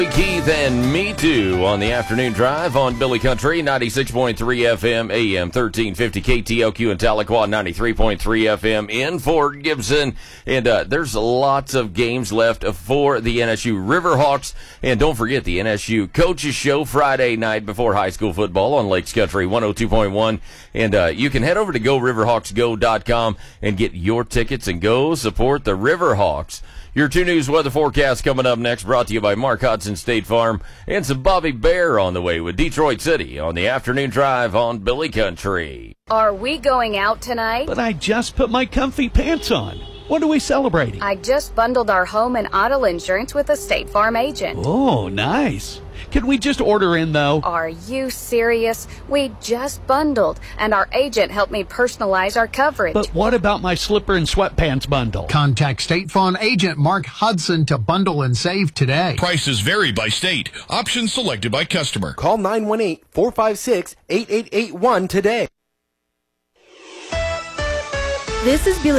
Keith and Me Too on the afternoon drive on Billy Country, 96.3 FM, AM 1350 KTLQ in Tahlequah, 93.3 FM in Fort Gibson. And there's lots of games left for the NSU Riverhawks. And don't forget the NSU Coaches Show Friday night before high school football on Lakes Country 102.1. And you can head over to GoRiverhawksGo.com and get your tickets and go support the Riverhawks. Your 2 News weather forecast coming up next, brought to you by Mark Hudson State Farm, and some Bobby Bear on the way with Detroit City on the afternoon drive on Billy Country. Are we going out tonight? But I just put my comfy pants on. What are we celebrating? I just bundled our home and auto insurance with a State Farm agent. Oh, nice. Can we just order in, though? Are you serious? We just bundled, and our agent helped me personalize our coverage. But what about my slipper and sweatpants bundle? Contact State Farm agent Mark Hudson to bundle and save today. Prices vary by state. Options selected by customer. Call 918-456-8881 today. This is Billy